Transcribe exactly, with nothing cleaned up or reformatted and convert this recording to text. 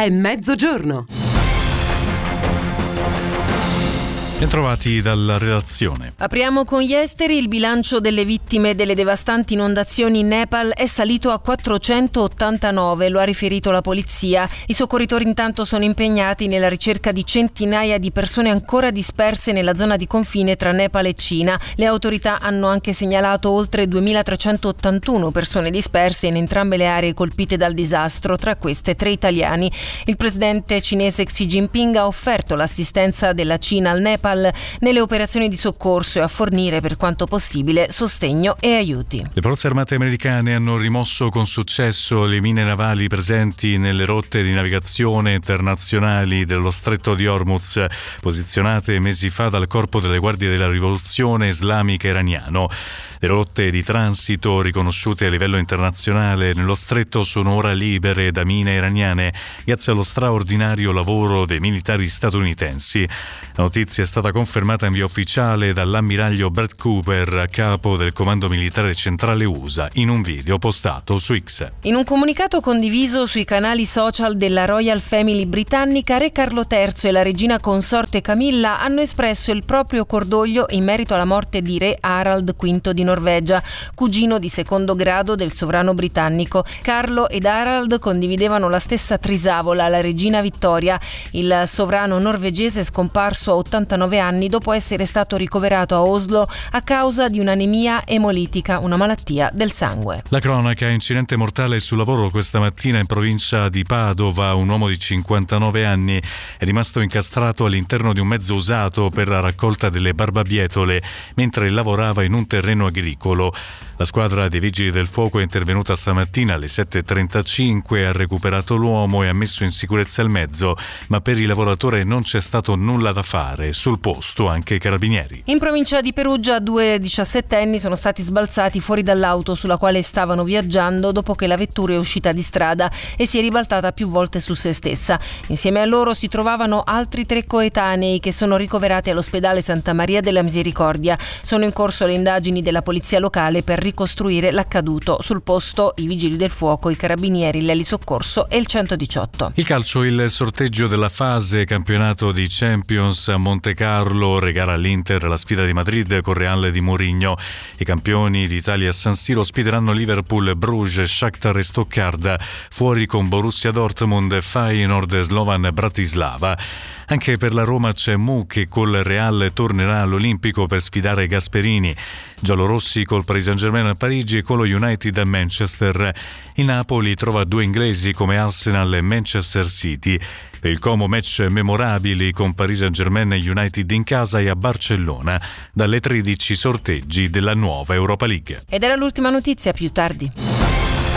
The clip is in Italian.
È mezzogiorno. Bentrovati dalla redazione. Apriamo con gli esteri. Il bilancio delle vittime delle devastanti inondazioni in Nepal è salito a quattrocentottantanove, lo ha riferito la polizia. I soccorritori intanto sono impegnati nella ricerca di centinaia di persone ancora disperse nella zona di confine tra Nepal e Cina. Le autorità hanno anche segnalato oltre duemilatrecentottantuno persone disperse in entrambe le aree colpite dal disastro, tra queste tre italiani. Il presidente cinese Xi Jinping ha offerto l'assistenza della Cina al Nepal nelle operazioni di soccorso e a fornire per quanto possibile sostegno e aiuti. Le forze armate americane hanno rimosso con successo le mine navali presenti nelle rotte di navigazione internazionali dello Stretto di Hormuz, posizionate mesi fa dal Corpo delle Guardie della Rivoluzione Islamica iraniano. Le rotte di transito riconosciute a livello internazionale nello stretto sono ora libere da mine iraniane grazie allo straordinario lavoro dei militari statunitensi. La notizia è stata confermata in via ufficiale dall'ammiraglio Brett Cooper, capo del Comando Militare Centrale U S A, in un video postato su X. In un comunicato condiviso sui canali social della Royal Family britannica, Re Carlo terzo e la regina consorte Camilla hanno espresso il proprio cordoglio in merito alla morte di Re Harald quinto di Norvegia, cugino di secondo grado del sovrano britannico. Carlo ed Harald condividevano la stessa trisavola, la regina Vittoria. Il sovrano norvegese è scomparso a ottantanove anni dopo essere stato ricoverato a Oslo a causa di un'anemia emolitica, una malattia del sangue. La cronaca: incidente mortale sul lavoro questa mattina in provincia di Padova. Un uomo di cinquantanove anni è rimasto incastrato all'interno di un mezzo usato per la raccolta delle barbabietole mentre lavorava in un terreno agricolo. La squadra dei Vigili del Fuoco è intervenuta stamattina alle sette e trentacinque, ha recuperato l'uomo e ha messo in sicurezza il mezzo, ma per il lavoratore non c'è stato nulla da fare. Sul posto anche i carabinieri. In provincia di Perugia due diciassettenni sono stati sbalzati fuori dall'auto sulla quale stavano viaggiando dopo che la vettura è uscita di strada e si è ribaltata più volte su se stessa. Insieme a loro si trovavano altri tre coetanei che sono ricoverati all'ospedale Santa Maria della Misericordia. Sono in corso le indagini della polizia locale per ricostruire l'accaduto. Sul posto i vigili del fuoco, i carabinieri, l'elisoccorso e il centodiciotto. Il calcio: il sorteggio della fase campionato di Champions a Monte Carlo regala all'Inter la sfida di Madrid con Real di Mourinho. I campioni d'Italia a San Siro ospiteranno Liverpool, Bruges, Shakhtar e Stoccarda, fuori con Borussia Dortmund, Feyenoord, Slovan Bratislava. Anche per la Roma c'è Mu che col Real tornerà all'Olimpico per sfidare Gasperini. Giallorossi col Paris Saint-Germain a Parigi e con lo United a Manchester. Il Napoli trova due inglesi come Arsenal e Manchester City. Per il Como match memorabili con Paris Saint-Germain e United in casa e a Barcellona. Dalle tredici sorteggi della nuova Europa League. Ed era l'ultima notizia, più tardi.